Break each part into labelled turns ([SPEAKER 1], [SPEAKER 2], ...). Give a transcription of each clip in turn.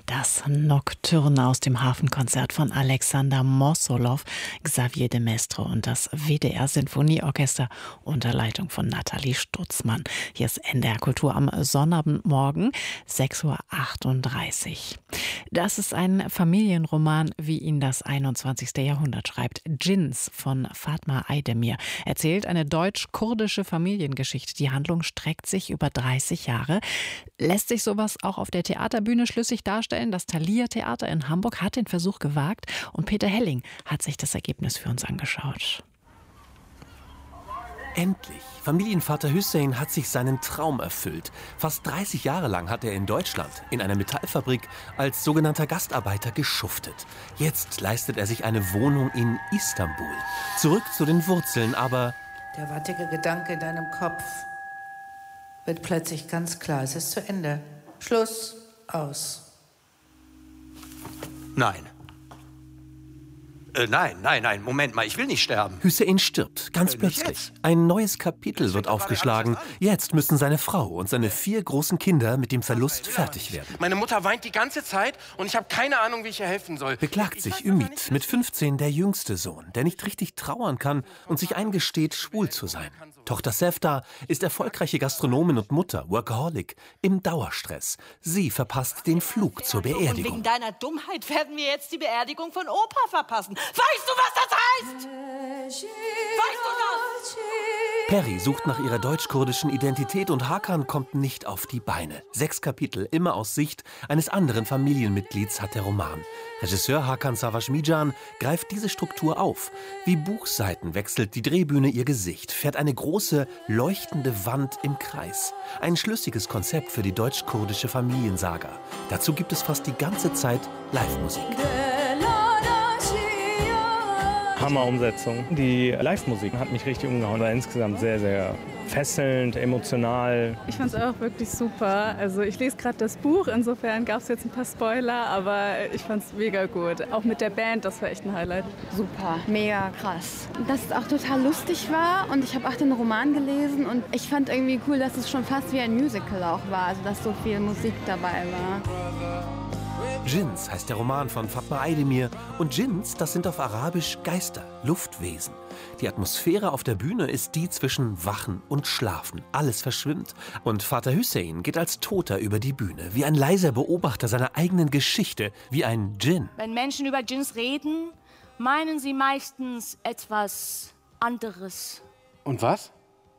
[SPEAKER 1] Das Nocturne aus dem Hafenkonzert von Alexander Mossolow, Xavier de Maistre und das WDR Sinfonieorchester unter Leitung von Nathalie Stutzmann. Hier ist NDR Kultur am Sonnabendmorgen, 6:38 Uhr. Das ist ein Familienroman, wie ihn das 21. Jahrhundert schreibt. Djinns von Fatma Aydemir erzählt eine deutsch-kurdische Familiengeschichte. Die Handlung streckt sich über 30 Jahre. Lässt sich sowas auch auf der Theaterbühne schlüssig darstellen? Das Thalia Theater in Hamburg hat den Versuch gewagt und Peter Helling hat sich das Ergebnis für uns angeschaut.
[SPEAKER 2] Endlich! Familienvater Hüseyin hat sich seinen Traum erfüllt. Fast 30 Jahre lang hat er in Deutschland in einer Metallfabrik als sogenannter Gastarbeiter geschuftet. Jetzt leistet er sich eine Wohnung in Istanbul. Zurück zu den Wurzeln, aber...
[SPEAKER 3] Der wartige Gedanke in deinem Kopf wird plötzlich ganz klar. Es ist zu Ende. Schluss, aus.
[SPEAKER 4] Nein. Nein, Moment mal, ich will nicht sterben.
[SPEAKER 2] Hüseyin stirbt, ganz plötzlich. Ein neues Kapitel wird aufgeschlagen. Jetzt müssen seine Frau und seine 4 großen Kinder mit dem Verlust fertig werden.
[SPEAKER 5] Meine Mutter weint die ganze Zeit und ich habe keine Ahnung, wie ich ihr helfen soll.
[SPEAKER 2] Beklagt sich Ümit, mit 15 der jüngste Sohn, der nicht richtig trauern kann und sich eingesteht, schwul zu sein. Tochter Sevda ist erfolgreiche Gastronomin und Mutter, Workaholic, im Dauerstress. Sie verpasst den Flug zur Beerdigung.
[SPEAKER 6] Und wegen deiner Dummheit werden wir jetzt die Beerdigung von Opa verpassen. Weißt du, was das heißt? Weißt du das?
[SPEAKER 2] Peri sucht nach ihrer deutsch-kurdischen Identität und Hakan kommt nicht auf die Beine. 6 Kapitel, immer aus Sicht eines anderen Familienmitglieds, hat der Roman. Regisseur Hakan Savaşmijan greift diese Struktur auf. Wie Buchseiten wechselt die Drehbühne ihr Gesicht, fährt eine große, leuchtende Wand im Kreis. Ein schlüssiges Konzept für die deutsch-kurdische Familiensaga. Dazu gibt es fast die ganze Zeit Live-Musik.
[SPEAKER 7] Hammer-Umsetzung. Die Live-Musik hat mich richtig umgehauen. War insgesamt sehr, sehr fesselnd, emotional.
[SPEAKER 8] Ich fand es auch wirklich super. Also ich lese gerade das Buch, insofern gab es jetzt ein paar Spoiler, aber ich fand es mega gut. Auch mit der Band, das war echt ein Highlight.
[SPEAKER 9] Super, mega krass. Dass es auch total lustig war und ich habe auch den Roman gelesen und ich fand irgendwie cool, dass es schon fast wie ein Musical auch war, also dass so viel Musik dabei war.
[SPEAKER 2] Djinns heißt der Roman von Fatma Aydemir und Djinns, das sind auf Arabisch Geister, Luftwesen. Die Atmosphäre auf der Bühne ist die zwischen Wachen und Schlafen. Alles verschwimmt und Vater Hüseyin geht als Toter über die Bühne, wie ein leiser Beobachter seiner eigenen Geschichte, wie ein Djinn.
[SPEAKER 6] Wenn Menschen über Djinns reden, meinen sie meistens etwas anderes.
[SPEAKER 5] Und was?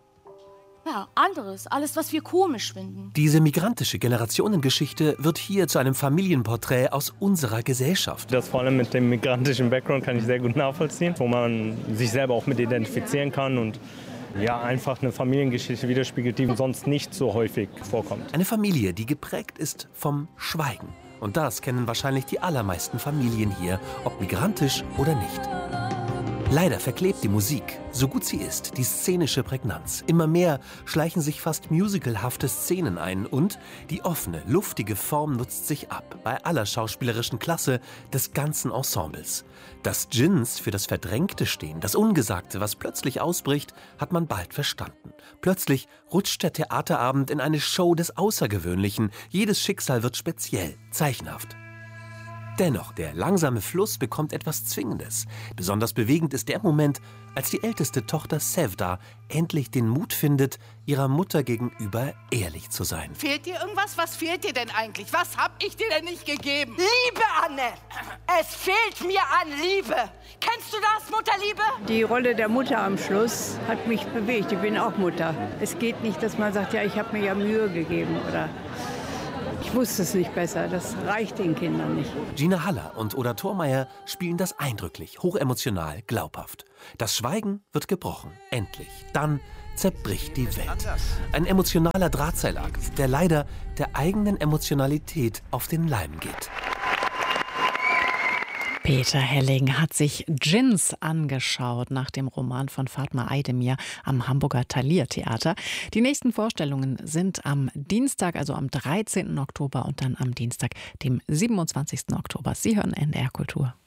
[SPEAKER 6] Ja, anderes. Alles, was wir komisch finden.
[SPEAKER 2] Diese migrantische Generationengeschichte wird hier zu einem Familienporträt aus unserer Gesellschaft.
[SPEAKER 7] Das vor allem mit dem migrantischen Background kann ich sehr gut nachvollziehen, wo man sich selber auch mit identifizieren kann und ja, einfach eine Familiengeschichte widerspiegelt, die sonst nicht so häufig vorkommt.
[SPEAKER 2] Eine Familie, die geprägt ist vom Schweigen. Und das kennen wahrscheinlich die allermeisten Familien hier, ob migrantisch oder nicht. Leider verklebt die Musik, so gut sie ist, die szenische Prägnanz. Immer mehr schleichen sich fast musicalhafte Szenen ein und die offene, luftige Form nutzt sich ab, bei aller schauspielerischen Klasse des ganzen Ensembles. Dass Djinns für das Verdrängte stehen, das Ungesagte, was plötzlich ausbricht, hat man bald verstanden. Plötzlich rutscht der Theaterabend in eine Show des Außergewöhnlichen. Jedes Schicksal wird speziell, zeichenhaft. Dennoch, der langsame Fluss bekommt etwas Zwingendes. Besonders bewegend ist der Moment, als die älteste Tochter Sevda endlich den Mut findet, ihrer Mutter gegenüber ehrlich zu sein.
[SPEAKER 6] Fehlt dir irgendwas? Was fehlt dir denn eigentlich? Was hab ich dir denn nicht gegeben? Liebe, Anne! Es fehlt mir an Liebe! Kennst du das, Mutterliebe?
[SPEAKER 8] Die Rolle der Mutter am Schluss hat mich bewegt. Ich bin auch Mutter. Es geht nicht, dass man sagt, ja, ich habe mir ja Mühe gegeben oder... Ich wusste es nicht besser, das reicht den Kindern nicht.
[SPEAKER 2] Gina Haller und Oda Thormeyer spielen das eindrücklich, hochemotional, glaubhaft. Das Schweigen wird gebrochen, endlich. Dann zerbricht die Welt. Ein emotionaler Drahtseilakt, der leider der eigenen Emotionalität auf den Leim geht.
[SPEAKER 1] Peter Helling hat sich Djinns angeschaut nach dem Roman von Fatma Aydemir am Hamburger Thalia Theater. Die nächsten Vorstellungen sind am Dienstag, also am 13. Oktober und dann am Dienstag, dem 27. Oktober. Sie hören NDR Kultur.